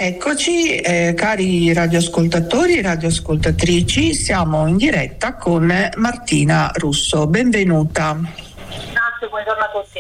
Eccoci, cari radioascoltatori e radioascoltatrici, siamo in diretta con Martina Russo. Benvenuta. Grazie, buongiorno a tutti.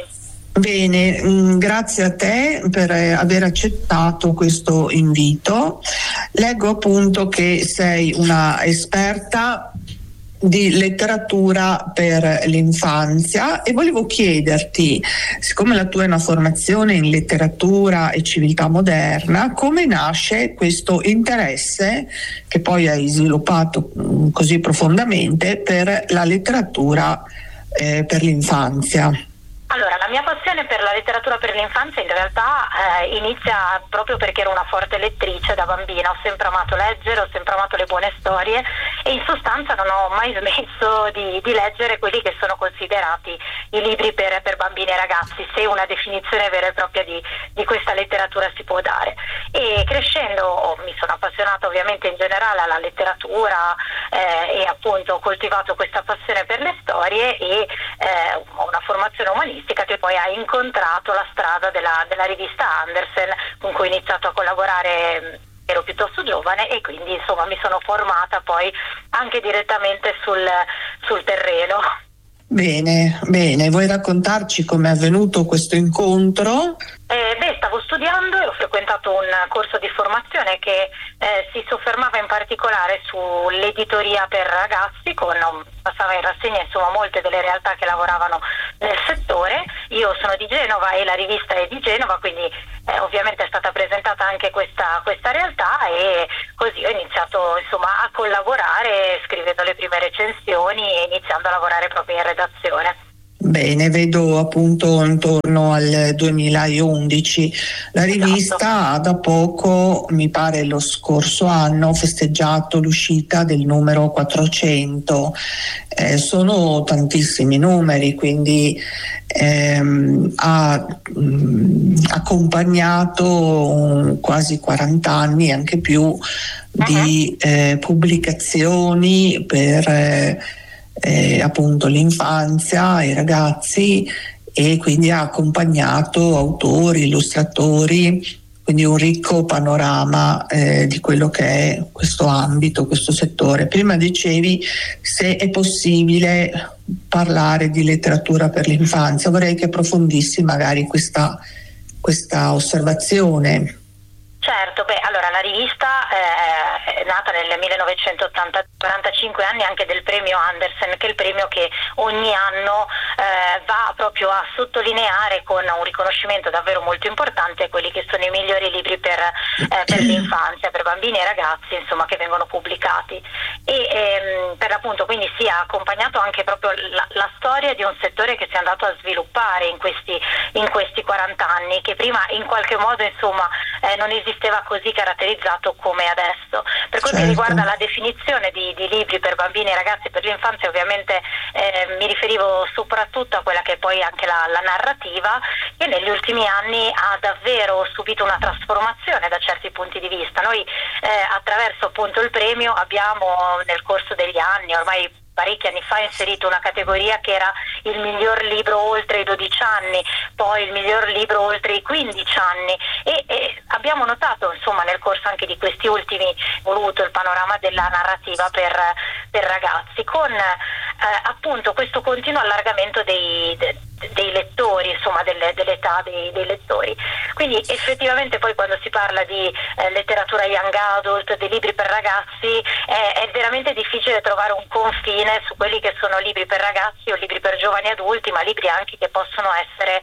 Bene, grazie a te per aver accettato questo invito. Leggo appunto che sei una esperta di letteratura per l'infanzia e volevo chiederti, siccome la tua è una formazione in letteratura e civiltà moderna, come nasce questo interesse che poi hai sviluppato così profondamente per la letteratura per l'infanzia? Allora, la mia passione per la letteratura per l'infanzia in realtà inizia proprio perché ero una forte lettrice da bambina. Ho sempre amato leggere, ho sempre amato le buone storie e in sostanza non ho mai smesso di leggere quelli che sono considerati i libri per bambini e ragazzi, se una definizione vera e propria di questa letteratura si può dare. E crescendo mi sono appassionata ovviamente in generale alla letteratura e appunto ho coltivato questa passione per le storie e ho una formazione umanistica che poi ha incontrato la strada della rivista Andersen, con cui ho iniziato a collaborare, ero piuttosto giovane e quindi insomma mi sono formata poi anche direttamente sul terreno. Bene, vuoi raccontarci com'è avvenuto questo incontro? Stavo studiando e ho frequentato un corso di formazione che si soffermava in particolare sull'editoria per ragazzi, passava in rassegna insomma molte delle realtà che lavoravano nel settore. Io sono di Genova e la rivista è di Genova, quindi ovviamente è stata presentata anche questa realtà e così ho iniziato insomma a collaborare scrivendo le prime recensioni e iniziando a lavorare proprio in redazione. Bene, vedo appunto intorno al 2011. La rivista ha da poco, mi pare lo scorso anno, festeggiato l'uscita del numero 400. Sono tantissimi numeri, quindi ha accompagnato quasi 40 anni, anche più, di pubblicazioni per appunto l'infanzia, i ragazzi, e quindi ha accompagnato autori, illustratori, quindi un ricco panorama di quello che è questo ambito, questo settore. Prima dicevi se è possibile parlare di letteratura per l'infanzia, vorrei che approfondissi magari questa osservazione. Certo, allora la rivista è nata nel 1980, 45 anni anche del premio Andersen, che è il premio che ogni anno va proprio a sottolineare con un riconoscimento davvero molto importante quelli che sono i migliori libri per l'infanzia, per bambini e ragazzi, insomma, che vengono pubblicati. E per l'appunto quindi si è accompagnato anche proprio la storia di un settore che si è andato a sviluppare in questi 40 anni, che prima in qualche modo insomma non esisteva così caratterizzato come adesso. Per quel che riguarda la definizione di libri per bambini e ragazzi per l'infanzia, ovviamente mi riferivo soprattutto a quella che è poi anche la narrativa, che negli ultimi anni ha davvero subito una trasformazione da certi punti di vista. Noi attraverso appunto il premio abbiamo nel corso degli anni, ormai parecchi anni fa, inserito una categoria che era il miglior libro oltre i 12 anni, poi il miglior libro oltre i 15 anni e abbiamo notato insomma nel corso anche di questi ultimi voluto il panorama della narrativa per ragazzi, con appunto questo continuo allargamento dei lettori, insomma dell'età dei lettori. Quindi effettivamente poi quando si parla di letteratura young adult, dei libri per ragazzi, è veramente difficile trovare un confine su quelli che sono libri per ragazzi o libri per giovani adulti, ma libri anche che possono essere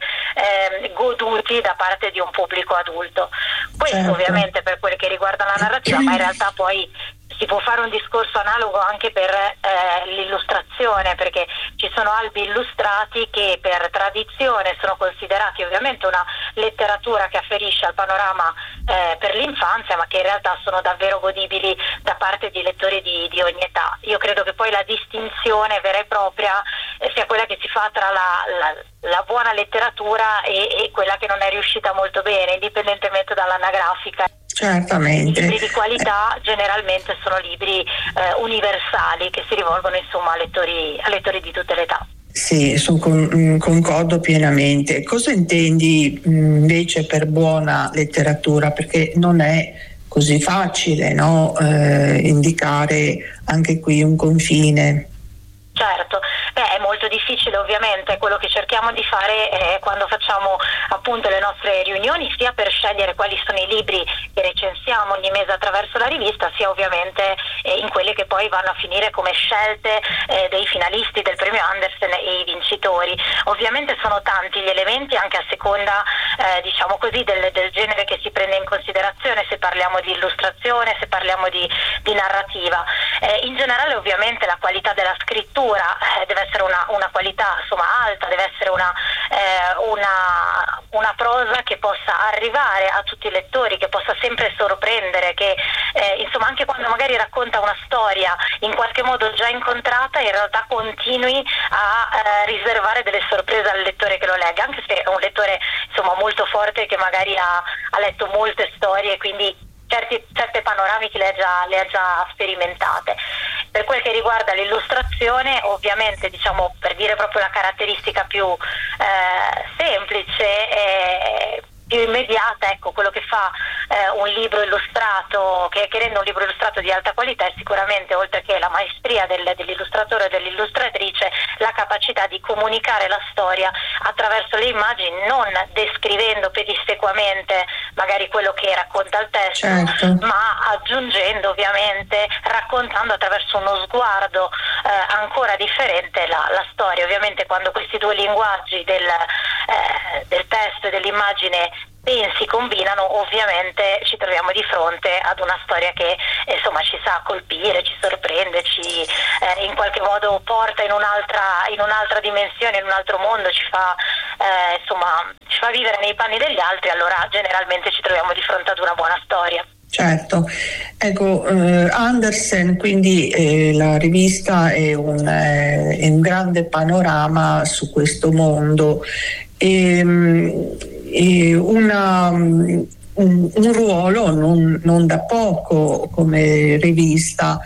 goduti da parte di un pubblico adulto. Questo ovviamente per quel che riguarda la narrativa, ma in realtà poi si può fare un discorso analogo anche per l'illustrazione, perché ci sono albi illustrati che per tradizione sono considerati ovviamente una letteratura che afferisce al panorama per l'infanzia, ma che in realtà sono davvero godibili da parte di lettori di ogni età. Io credo che poi la distinzione vera e propria sia quella che si fa tra la buona letteratura e quella che non è riuscita molto bene, indipendentemente dall'anagrafica. Certamente. I libri di qualità generalmente sono libri universali che si rivolgono insomma a lettori di tutte le età. Sì, concordo pienamente. Cosa intendi invece per buona letteratura? Perché non è così facile, no? Indicare anche qui un confine. Certo, è molto difficile ovviamente. Quello che cerchiamo di fare quando facciamo appunto le nostre riunioni, sia per scegliere quali sono i libri che recensiamo ogni mese attraverso la rivista, sia ovviamente in quelle che poi vanno a finire come scelte dei finalisti del premio Andersen e i vincitori. Ovviamente sono tanti gli elementi, anche a seconda diciamo così del genere che si prende in considerazione, se parliamo di illustrazione, se parliamo di narrativa. In generale ovviamente la qualità della scrittura deve essere una qualità insomma alta, deve essere una prosa che possa arrivare a tutti i lettori, che possa sempre sorprendere, che insomma anche quando magari racconta una storia in qualche modo già incontrata, in realtà continui a riservare delle sorprese al lettore che lo legga, anche se è un lettore insomma molto forte, che magari ha letto molte storie e quindi certe panoramiche le ha già sperimentate. Per quel che riguarda l'illustrazione, ovviamente diciamo, per dire proprio la caratteristica più semplice, più immediata, ecco, quello che fa un libro illustrato, che rende un libro illustrato di alta qualità, è sicuramente, oltre che la maestria dell'illustratore o dell'illustratrice, la capacità di comunicare la storia attraverso le immagini, non descrivendo pedissequamente magari quello che racconta il testo, certo, ma aggiungendo, ovviamente, raccontando attraverso uno sguardo ancora differente la storia. Ovviamente quando questi due linguaggi del testo e dell'immagine si combinano, ovviamente ci troviamo di fronte ad una storia che insomma ci sa colpire, ci sorprende, ci in qualche modo porta in un'altra dimensione, in un altro mondo, ci fa vivere nei panni degli altri. Allora generalmente ci troviamo di fronte ad una buona storia. Certo, ecco, Andersen, quindi la rivista è un grande panorama su questo mondo. Un ruolo non da poco come rivista.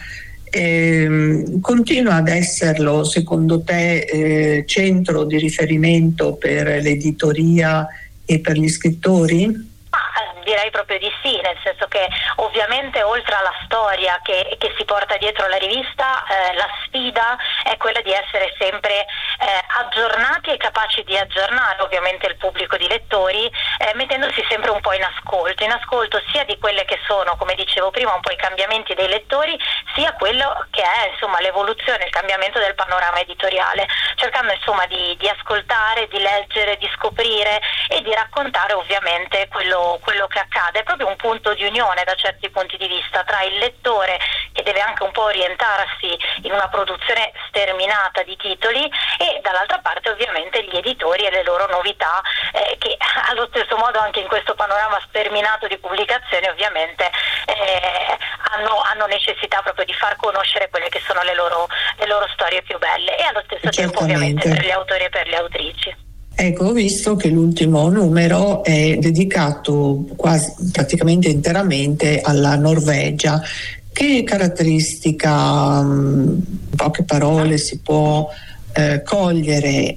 Continua ad esserlo, secondo te, centro di riferimento per l'editoria e per gli scrittori? Direi proprio di sì, nel senso che ovviamente oltre alla storia che si porta dietro la rivista, la sfida è quella di essere sempre aggiornati e capaci di aggiornare ovviamente il pubblico di lettori, mettendosi sempre un po' in ascolto sia di quelle che sono, come dicevo prima, un po' i cambiamenti dei lettori, sia quello che è insomma l'evoluzione, il cambiamento del panorama editoriale, cercando insomma di ascoltare, di leggere, di scoprire e di raccontare ovviamente quello che accade. È proprio un punto di unione da certi punti di vista tra il lettore, che deve anche un po' orientarsi in una produzione sterminata di titoli, e dall'altra parte ovviamente gli editori e le loro novità, che allo stesso modo anche in questo panorama sterminato di pubblicazioni ovviamente hanno necessità proprio di far conoscere quelle che sono le loro storie più belle, e allo stesso tempo ovviamente per gli autori e per le autrici. Ecco, ho visto che l'ultimo numero è dedicato quasi praticamente interamente alla Norvegia. Che caratteristica, in poche parole, si può cogliere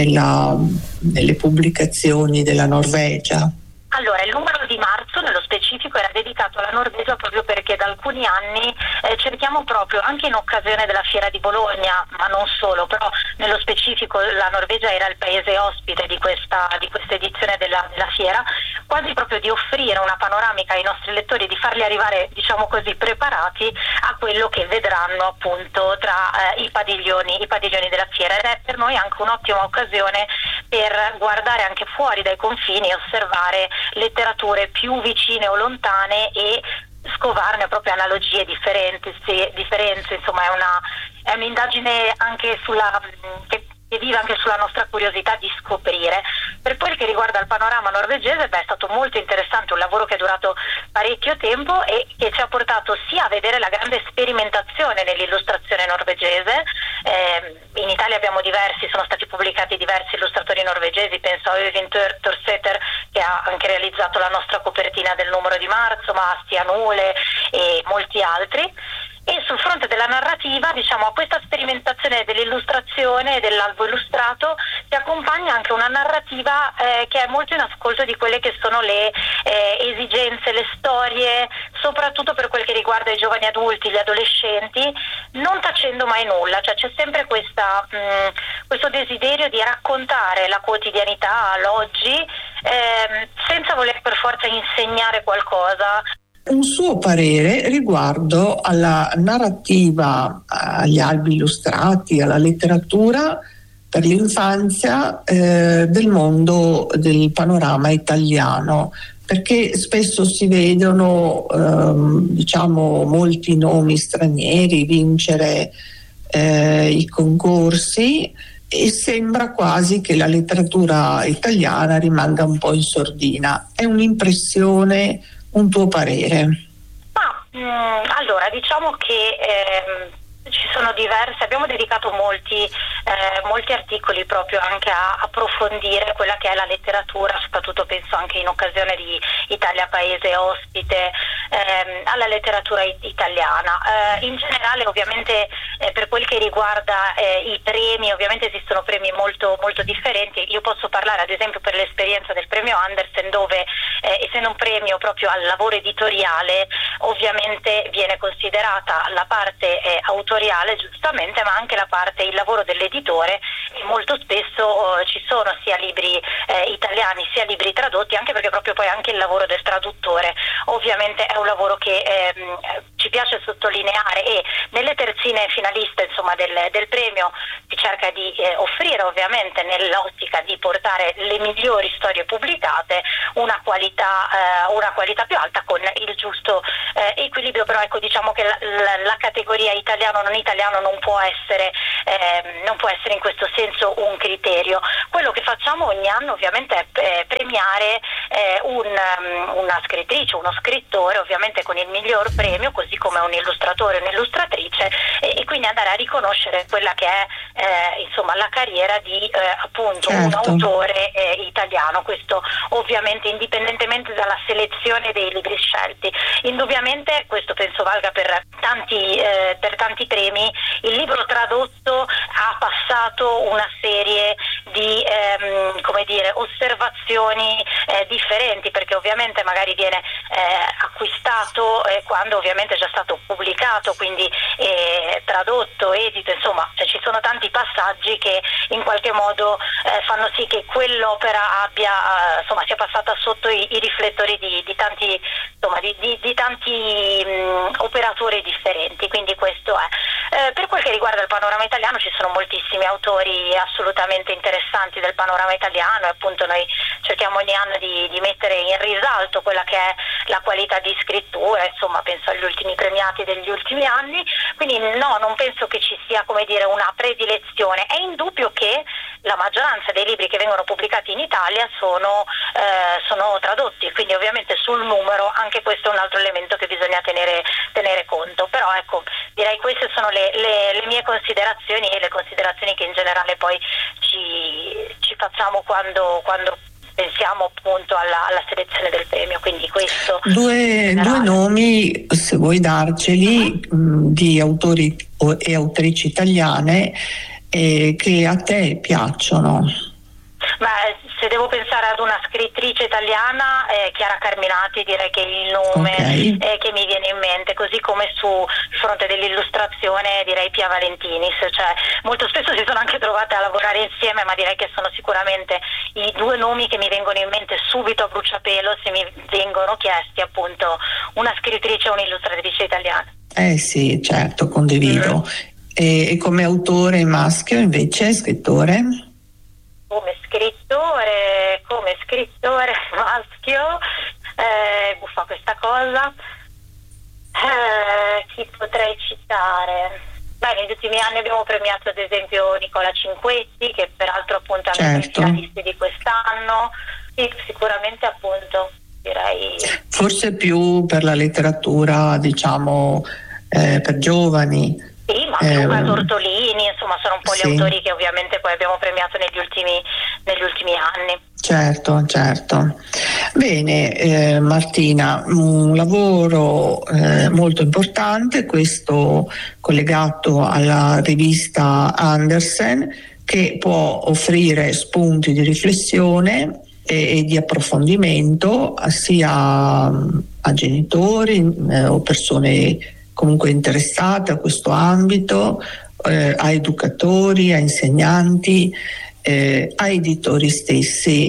nelle pubblicazioni della Norvegia? Allora, il numero di marzo nello specifico era dedicato alla Norvegia, proprio perché da alcuni anni cerchiamo proprio, anche in occasione della Fiera di Bologna, ma non solo, però nello specifico la Norvegia era il paese ospite di questa edizione della Fiera, quasi proprio di offrire una panoramica ai nostri lettori, di farli arrivare, diciamo così, preparati a quello che vedranno appunto tra i padiglioni della Fiera, ed è per noi anche un'ottima occasione per guardare anche fuori dai confini e osservare letterature più vicine o lontane e scovarne proprio analogie, differenze, insomma è un'indagine anche che vive anche sulla nostra curiosità di scoprire. Per quel che riguarda il panorama norvegese, è stato molto interessante, un lavoro che è durato parecchio tempo e che ci ha portato sia a vedere la grande sperimentazione nell'illustrazione norvegese. In Italia sono stati pubblicati diversi illustratori norvegesi, penso a Øyvind Torseter, che ha anche realizzato la nostra copertina del numero di marzo, ma Stian Ole e molti altri. E sul fronte della narrativa, diciamo, a questa sperimentazione dell'illustrazione e dell'albo illustrato si accompagna anche una narrativa che è molto in ascolto di quelle che sono le esigenze, le storie soprattutto per quel che riguarda i giovani adulti, gli adolescenti, non tacendo mai nulla, cioè c'è sempre questo desiderio di raccontare la quotidianità, l'oggi, senza voler per forza insegnare qualcosa. Un suo parere riguardo alla narrativa, agli albi illustrati, alla letteratura per l'infanzia del mondo del panorama italiano, perché spesso si vedono molti nomi stranieri vincere i concorsi e sembra quasi che la letteratura italiana rimanga un po' in sordina. È un'impressione, un tuo parere? Allora, diciamo che ci sono abbiamo dedicato molti articoli proprio anche a approfondire quella che è la letteratura, soprattutto penso anche in occasione di Italia Paese Ospite, alla letteratura italiana. In generale, ovviamente, per quel che riguarda i premi, ovviamente esistono premi molto, molto differenti. Io posso parlare ad esempio per l'esperienza del premio Andersen, dove essendo un premio proprio al lavoro editoriale, ovviamente viene considerata la parte autoriale, giustamente, ma anche il lavoro dell'editore, e molto spesso ci sono sia libri italiani sia libri tradotti, anche perché proprio poi anche il lavoro del traduttore ovviamente è un lavoro che ci piace sottolineare, e nelle terzine finaliste del premio si cerca di offrire, ovviamente nell'ottica di portare le migliori storie pubblicate, una qualità più alta con il giusto equilibrio. Però ecco, diciamo che la categoria italiano non italiano non può essere in questo senso un criterio. Quello che facciamo ogni anno ovviamente è premiare una scrittrice, uno scrittore, ovviamente con il miglior premio, così come un illustratore o un'illustratrice, e quindi andare a riconoscere quella che è la carriera di appunto un autore italiano. Questo ovviamente indipendentemente dalla selezione dei libri scelti. Indubbiamente questo penso valga per tanti premi. Il libro tradotto ha passato una serie di osservazioni differenti, perché ovviamente magari viene acquistato quando ovviamente è già stato pubblicato, quindi tradotto, edito, ci sono tanti passaggi che in qualche modo fanno sì che quell'opera sia passata sotto i riflettori di tanti operatori differenti. Quindi questo è. Per quel che riguarda il panorama italiano, ci sono moltissimi autori assolutamente interessanti del panorama italiano, e appunto noi cerchiamo ogni anno di mettere in risalto quella che è la qualità di scrittura, penso agli ultimi premiati degli ultimi anni. Quindi no, non penso che ci sia una predilezione. È indubbio che la maggioranza dei libri che vengono pubblicati in Italia sono tradotti, quindi ovviamente sul numero anche questo è un altro elemento che bisogna tenere conto. Però ecco, direi queste sono le mie considerazioni, e le considerazioni che in generale poi ci facciamo quando pensiamo appunto alla selezione del premio. Quindi questo due nomi, se vuoi darceli, di autori e autrici italiane che a te piacciono. Se devo pensare ad una scrittrice italiana, Chiara Carminati, direi che è il nome che mi viene in mente, così come sul fronte dell'illustrazione direi Pia Valentinis. Cioè, molto spesso si sono anche trovate a lavorare insieme, ma direi che sono sicuramente i due nomi che mi vengono in mente subito a bruciapelo se mi vengono chiesti appunto una scrittrice o un'illustratrice italiana. Sì, certo, condivido. E come autore maschio invece, scrittore? Come scrittore maschio, buffa questa cosa, chi potrei citare? Negli ultimi anni abbiamo premiato ad esempio Nicola Cinquetti, che peraltro appunto è nei finalisti di quest'anno. Sì, sicuramente appunto direi. Forse più per la letteratura, per giovani. Sì, ma anche Luca Tortolini, sono un po' gli autori che ovviamente poi abbiamo premiato negli ultimi anni. Certo. Bene, Martina, un lavoro molto importante, questo collegato alla rivista Andersen, che può offrire spunti di riflessione e di approfondimento sia a genitori o persone comunque interessate a questo ambito, a educatori, a insegnanti, a editori stessi.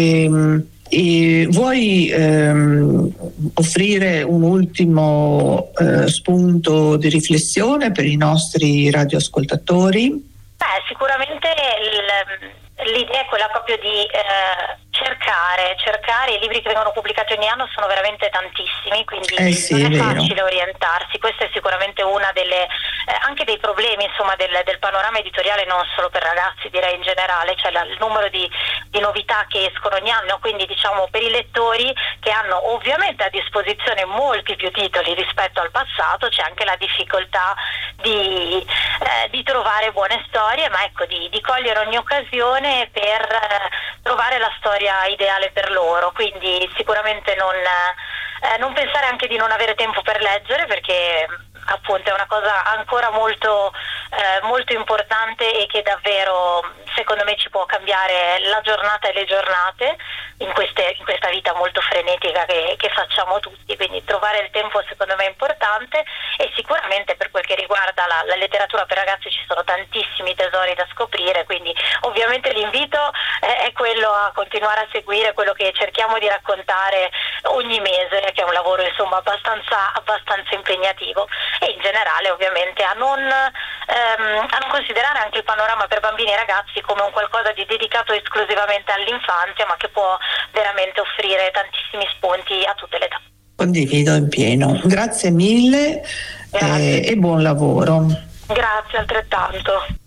E vuoi offrire un ultimo spunto di riflessione per i nostri radioascoltatori? Sicuramente l'idea è quella proprio di cercare. I libri che vengono pubblicati ogni anno sono veramente tantissimi, quindi sì, non è vero. facile orientarsi. Questo è sicuramente una delle anche dei problemi, insomma, del panorama editoriale, non solo per ragazzi, direi in generale, cioè il numero di novità che escono ogni anno, quindi diciamo per i lettori che hanno ovviamente a disposizione molti più titoli rispetto al passato, c'è anche la difficoltà di trovare buone storie, ma ecco, di cogliere ogni occasione per trovare la storia ideale per loro. Quindi sicuramente non pensare anche di non avere tempo per leggere, perché appunto è una cosa ancora molto importante e che davvero secondo me ci può cambiare la giornata e le giornate in questa vita molto frenetica che facciamo tutti. Quindi trovare il tempo secondo me è importante, e sicuramente per quel che riguarda la letteratura per ragazzi ci sono tantissimi tesori da scoprire, quindi ovviamente l'invito è quello a continuare a seguire quello che cerchiamo di raccontare ogni mese, che è un lavoro insomma abbastanza impegnativo, e in generale ovviamente a non considerare anche il panorama per bambini e ragazzi come un qualcosa di dedicato esclusivamente all'infanzia, ma che può veramente offrire tantissimi spunti a tutte le età. Condivido in pieno. Grazie mille. E buon lavoro. Grazie altrettanto.